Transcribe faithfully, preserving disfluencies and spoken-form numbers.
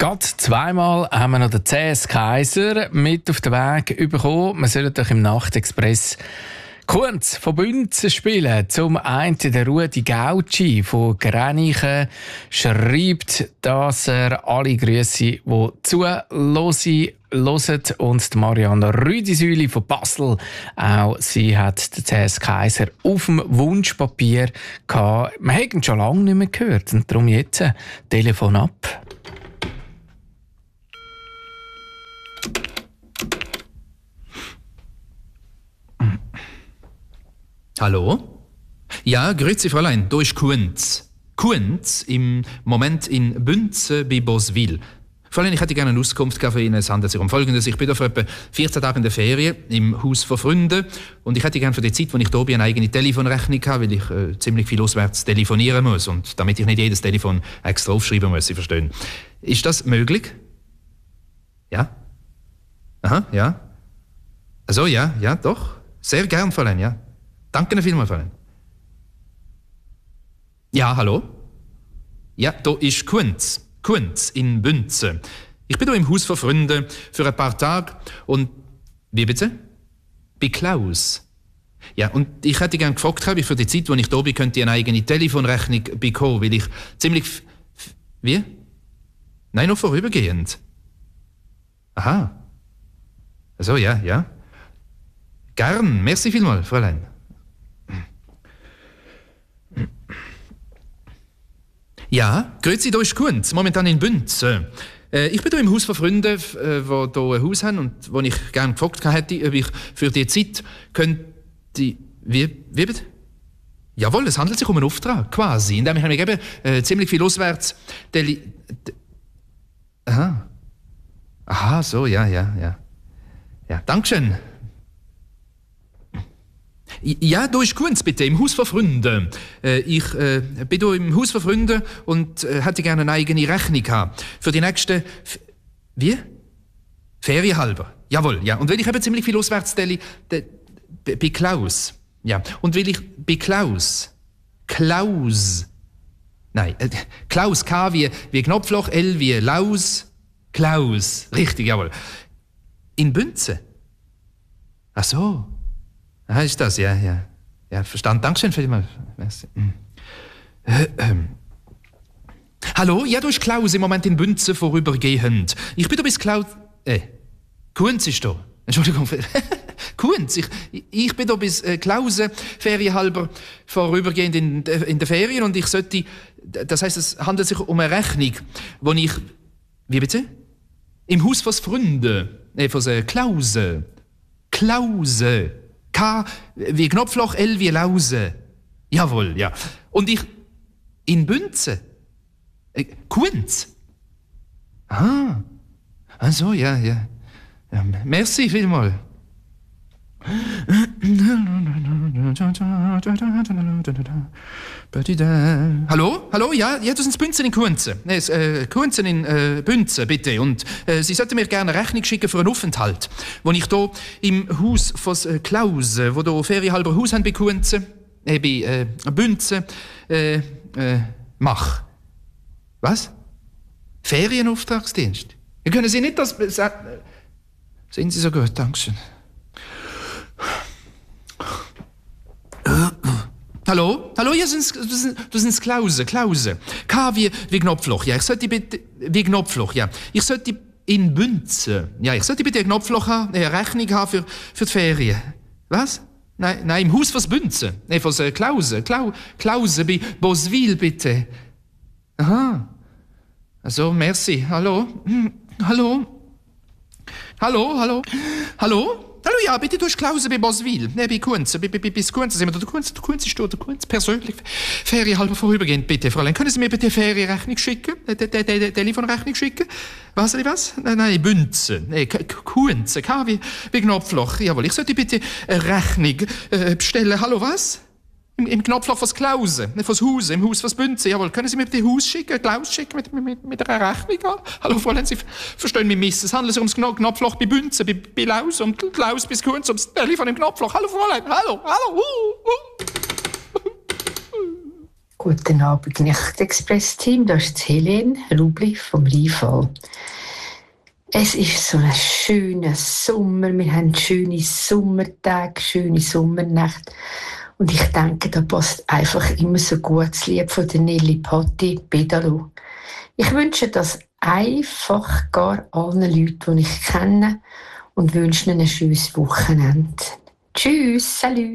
Gerade zweimal haben wir noch den C S Kaiser mit auf den Weg bekommen. Wir sollen doch im Nachtexpress Kunz von Bünzen spielen. Zum einen der Rudi Gauci von Grenichen schreibt, dass er alle Grüße, die zuhören, und die Marianne Rüdisüli von Basel, auch sie hat den C S Kaiser auf dem Wunschpapier gehabt. Wir haben ihn schon lange nicht mehr gehört und darum jetzt Telefon ab. Hallo? Ja, grüezi Fräulein, da ist Kunz. Kunz, im Moment in Bünzen bei Boswil. Fräulein, ich hätte gerne eine Auskunft für Ihnen. Es handelt sich um Folgendes. Ich bin da vor etwa vierzehn Tagen in der Ferien im Haus von Freunden und ich hätte gerne für die Zeit, wo ich da bin, eine eigene Telefonrechnung habe, weil ich äh, ziemlich viel auswärts telefonieren muss und damit ich nicht jedes Telefon extra aufschreiben muss, Sie verstehen. Ist das möglich? Ja? Aha, ja. Also ja, ja, doch. Sehr gern, Fräulein, ja. Danke Ihnen vielmals, Fräulein. Ja, hallo? Ja, da ist Kunz. Kunz in Bünzen. Ich bin hier im Haus von Freunden für ein paar Tage und... Wie bitte? Bei Klaus. Ja, und ich hätte gerne gefragt, ob ich für die Zeit, wo ich da bin, könnte ich eine eigene Telefonrechnung bekommen, weil ich ziemlich... F- f- wie? Nein, noch vorübergehend. Aha. Also, ja, ja. Gern. Merci vielmals, Fräulein. Ja, grüezi, da ist Kunz, momentan in Bünzen. Äh, ich bin hier im Haus von Freunden, äh, die hier ein Haus haben und wo ich gerne gefragt hätte, ob ich für die Zeit könnte... Wie, wie bitte? Jawohl, es handelt sich um einen Auftrag, quasi, indem ich mich eben äh, ziemlich viel auswärts... Deli de Aha. Aha, so, ja, ja, ja. Ja, Dankeschön. Ja, da ist Kunz, bitte, im Haus von Freunden. Äh, ich äh, bin hier im Haus von Freunden und äh, hätte gerne eine eigene Rechnung haben. Für die nächsten... F Wie? Ferienhalber. Jawohl, ja. Und weil ich eben ziemlich viel auswärts tele... Bei Klaus. Ja. Und weil ich... Bei Klaus. Klaus. Nein, äh, Klaus, K wie, wie Knopfloch, L wie Laus. Klaus. Richtig, jawohl. In Bünzen. Ach so. Ah, ist das, ja, ja. Ja, verstanden. Dankeschön vielmals. Äh, ähm. Hallo? Ja, du bist Klaus, im Moment in Bünzen vorübergehend. Ich bin da bis Klaus... Äh, Kunz ist da. Entschuldigung. Kunz, ich, ich bin da bis äh, Klause, ferienhalber, vorübergehend in, in der Ferien und ich sollte... Das heisst, es handelt sich um eine Rechnung, wo ich... Wie bitte? Im Haus von Freunden. Nee, von äh, Klause. Klause. K wie Knopfloch, L wie Lause. Jawohl, ja. Und ich... In Bünzen. Äh, Kunz. Ah. Ach so, ja, ja. ja merci vielmals. Hallo? Hallo? Ja, ja, das sind Bünzen in Kunzen. Nee, äh, Kunzen in äh, Bünzen, bitte. Und äh, Sie sollten mir gerne eine Rechnung schicken für einen Aufenthalt, wo ich hier im Haus von äh, Klaus, wo hier ferienhalber Haus haben bei Kunzen, äh, bei äh, Bünzen, äh, äh, mache. Was? Ferienauftragsdienst? Ja, können Sie nicht das... Äh, sind Sie so gut, Dankeschön. Hallo? Hallo, ja, das sind, das sind Klause, Klause. K wie, wie Knopfloch, ja. Ich sollte bitte, wie Knopfloch, ja. Ich sollte in Bünzen, ja, ich sollte bitte ein Knopfloch haben, eine Rechnung haben für, für die Ferien. Was? Nein, nein, im Haus von Bünzen. Nein, von äh, Klause, Klau, Klause bei Boswil, bitte. Aha. Also, merci. Hallo? Hm. Hallo? Hallo, hallo? Hallo? Hallo, ja, bitte, du hast Klause bei Boswil. Ne, bei Kunz. Bei, bei, bis Kunz sind wir da. Der Kunz, der Kunz ist da, der Kunz persönlich. Ferienhalber vorübergehend, bitte, Fräulein. Können Sie mir bitte eine Ferienrechnung schicken? Eine Telefonrechnung schicken? Was, was? Nein, nein, Bünzen. Nee, Kunz. K wie, wie Knopfloch. Jawohl, ich sollte bitte eine Rechnung äh, bestellen. Hallo, was? Im, im Knopfloch von Klause, nicht von Haus, im Haus von Bünzen. Jawohl, können Sie mir bitte Haus schicken, Klaus schicken mit, mit, mit einer Rechnung an? Hallo, Fräulein, Sie verstehen mich miss. Es handelt sich ums Knopfloch bei Bünzen, bei, bei Laus und Klaus bis Kunz, ums Telefon im Knopfloch. Hallo, Fräulein, hallo, hallo. Uh, uh. Guten Abend, Nacht-Express-Team. Da ist Helene Rubli vom Rheinfall. Es ist so ein schöner Sommer. Wir haben schöne Sommertage, schöne Sommernacht. Und ich denke, da passt einfach immer so gut das Lied von der Nelly Patti, Pedalo. Ich wünsche das einfach gar allen Leuten, die ich kenne, und wünsche ihnen ein schönes Wochenende. Tschüss, salut!